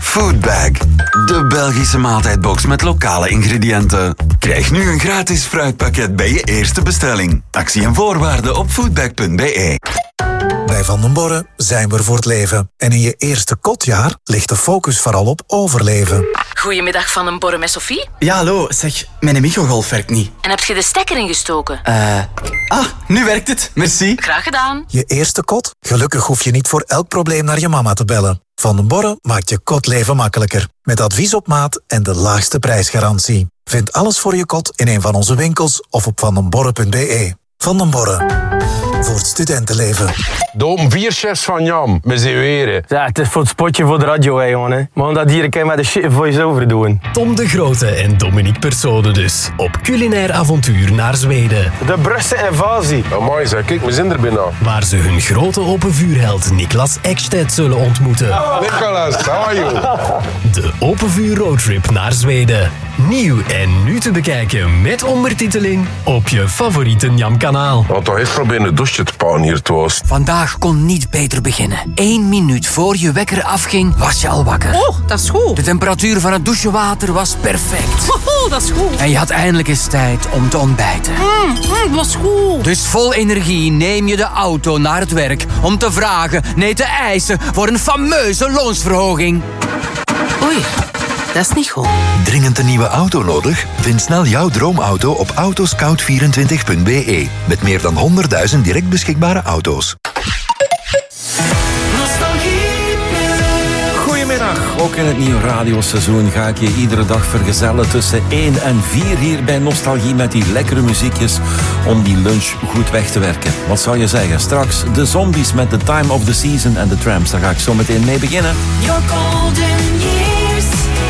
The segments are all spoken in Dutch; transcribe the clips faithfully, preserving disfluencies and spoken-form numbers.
Foodbag, de Belgische maaltijdbox met lokale ingrediënten. Krijg nu een gratis fruitpakket bij je eerste bestelling. Actie en voorwaarden op foodbag punt b e. Bij Van den Borre zijn we er voor het leven. En in je eerste kotjaar ligt de focus vooral op overleven. Goedemiddag, Van den Borre met Sophie. Ja, hallo. Zeg, mijn microgolf werkt niet. En heb je de stekker ingestoken? Eh... Uh, ah, nu werkt het. Merci. Graag gedaan. Je eerste kot? Gelukkig hoef je niet voor elk probleem naar je mama te bellen. Van den Borre maakt je kotleven makkelijker. Met advies op maat en de laagste prijsgarantie. Vind alles voor je kot in een van onze winkels of op vandenborre punt b e. Van den Borre. Voor het studentenleven. Dom vier chefs van Jam, met z'n weren. Ja, het is voor het spotje voor de radio, hè, jongen. Maar omdat hier een keer met de shit voice-over doen. Tom de Grote en Dominique Persode dus. Op culinair avontuur naar Zweden. De Brusse invasie. Amai, zeg, kijk, we zijn er bijna. Waar ze hun grote open vuurheld Niklas Ekstedt zullen ontmoeten. Oh. Nicolas, how are you? De open vuur roadtrip naar Zweden. Nieuw en nu te bekijken met ondertiteling op je favoriete Njam-kanaal. Want toch even proberen een douche te pakken hier thuis. Vandaag kon niet beter beginnen. Eén minuut voor je wekker afging, was je al wakker. Oh, dat is goed. De temperatuur van het douchewater was perfect. Oh, dat is goed. En je had eindelijk eens tijd om te ontbijten. Mm, mm, dat was goed. Dus vol energie neem je de auto naar het werk om te vragen, nee te eisen, voor een fameuze loonsverhoging. Oei. Dat is niet goed. Dringend een nieuwe auto nodig? Vind snel jouw droomauto op autoscout vierentwintig punt b e. Met meer dan honderdduizend direct beschikbare auto's. Goedemiddag. Ook in het nieuwe radioseizoen ga ik je iedere dag vergezellen tussen één en vier hier bij Nostalgie met die lekkere muziekjes om die lunch goed weg te werken. Wat zou je zeggen? Straks de Zombies met The Time of the Season en The Tramps. Daar ga ik zo meteen mee beginnen. Your golden years.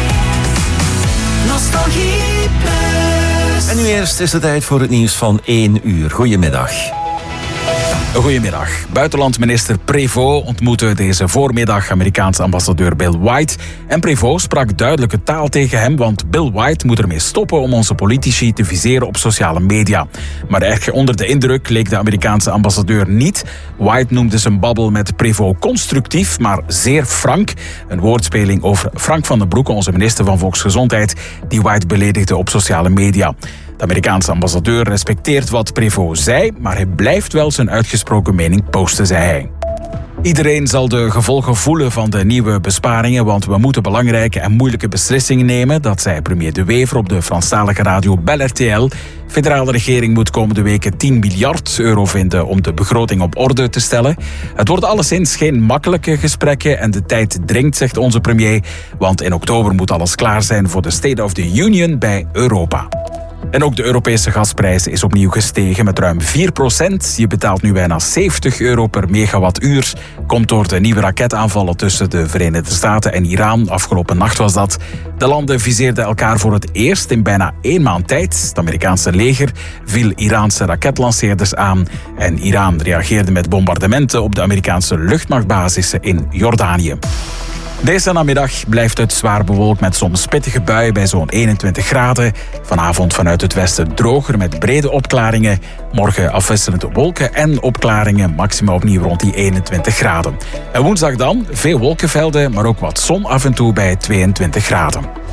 Nostalgie Plus. En nu eerst is het tijd voor het nieuws van één uur. Goedemiddag. Goedemiddag. Buitenlandminister Prévost ontmoette deze voormiddag Amerikaanse ambassadeur Bill White. En Prévost sprak duidelijke taal tegen hem, want Bill White moet ermee stoppen om onze politici te viseren op sociale media. Maar erg onder de indruk leek de Amerikaanse ambassadeur niet. White noemde zijn babbel met Prévost constructief, maar zeer frank. Een woordspeling over Frank van den Broeke, onze minister van Volksgezondheid, die White beledigde op sociale media. De Amerikaanse ambassadeur respecteert wat Prévost zei, maar hij blijft wel zijn uitgesproken mening posten, zei hij. Iedereen zal de gevolgen voelen van de nieuwe besparingen, want we moeten belangrijke en moeilijke beslissingen nemen. Dat zei premier De Wever op de Franstalige radio Bel R T L. De federale regering moet komende weken tien miljard euro vinden om de begroting op orde te stellen. Het wordt alleszins geen makkelijke gesprekken en de tijd dringt, zegt onze premier. Want in oktober moet alles klaar zijn voor de State of the Union bij Europa. En ook de Europese gasprijs is opnieuw gestegen met ruim vier procent. Je betaalt nu bijna zeventig euro per megawattuur. Komt door de nieuwe raketaanvallen tussen de Verenigde Staten en Iran. Afgelopen nacht was dat. De landen viseerden elkaar voor het eerst in bijna één maand tijd. Het Amerikaanse leger viel Iraanse raketlanceerders aan. En Iran reageerde met bombardementen op de Amerikaanse luchtmachtbasissen in Jordanië. Deze namiddag blijft het zwaar bewolkt met soms pittige buien bij zo'n eenentwintig graden. Vanavond vanuit het westen droger met brede opklaringen. Morgen afwisselend wolken en opklaringen, maxima opnieuw rond die eenentwintig graden. En woensdag dan veel wolkenvelden, maar ook wat zon af en toe bij tweeëntwintig graden.